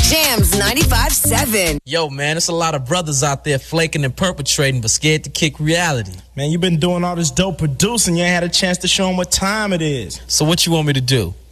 Jams 95.7. Yo, man, it's a lot of brothers out there flaking and perpetrating, but scared to kick reality. Man, you've been doing all this dope producing. You ain't had a chance to show them what time it is. So what you want me to do?